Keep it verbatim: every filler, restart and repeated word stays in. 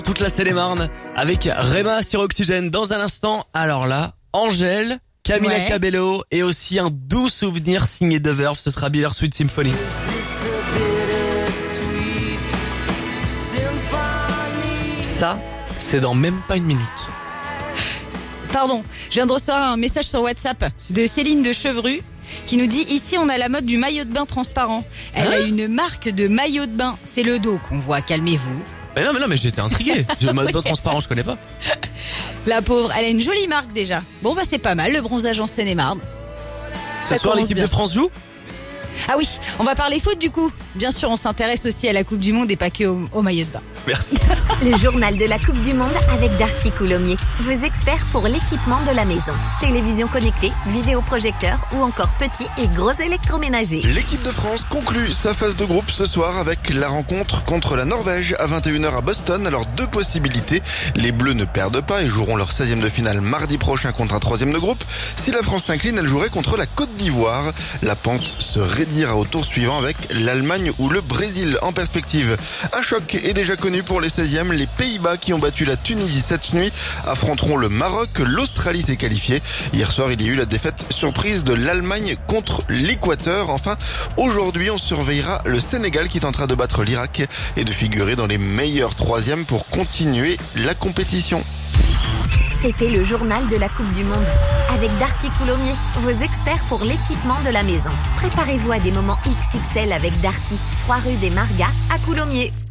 Toute la Seine-et-Marne avec Rema sur Oxygène. Dans un instant, alors là, Angèle, Camila Ouais. Cabello et aussi un doux souvenir signé The Verve. Ce sera Bittersweet Symphony. Ça, c'est dans même pas une minute. Pardon, je viens de recevoir un message sur WhatsApp de Céline de Chevru qui nous dit: ici on a la mode du maillot de bain transparent. Elle Hein a une marque de maillot de bain. C'est le dos qu'on voit, calmez-vous. Mais non, mais non, mais j'étais intrigué. Le mode bain transparent, je connais pas. La pauvre, elle a une jolie marque déjà. Bon bah c'est pas mal, le bronzage en Seine-et-Marne. Ce Ça soir, commence l'équipe bien. de France joue. Ah oui, on va parler foot du coup. Bien sûr, on s'intéresse aussi à la Coupe du Monde et pas que au, au maillot de bain. Merci. Le journal de la Coupe du Monde avec Darty Coulommiers, vos experts pour l'équipement de la maison. Télévision connectée, vidéoprojecteur ou encore petits et gros électroménagers. L'équipe de France conclut sa phase de groupe ce soir avec la rencontre contre la Norvège à vingt et une heures à Boston. Alors deux possibilités, les Bleus ne perdent pas et joueront leur seizième de finale mardi prochain contre un troisième de groupe. Si la France s'incline, elle jouerait contre la Côte d'Ivoire. La pente se raidira au tour suivant avec l'Allemagne ou le Brésil en perspective. Un choc est déjà connu pour les seizièmes. Les Pays-Bas qui ont battu la Tunisie cette nuit affronteront le Maroc. L'Australie s'est qualifiée. Hier soir, il y a eu la défaite surprise de l'Allemagne contre l'Équateur. Enfin, aujourd'hui, on surveillera le Sénégal qui tentera de battre l'Irak et de figurer dans les meilleurs troisièmes pour continuer la compétition. C'était le journal de la Coupe du Monde avec Darty Coulommiers, vos experts pour l'équipement de la maison. Préparez-vous à des moments X X L avec Darty, trois rue des Margas à Coulommiers.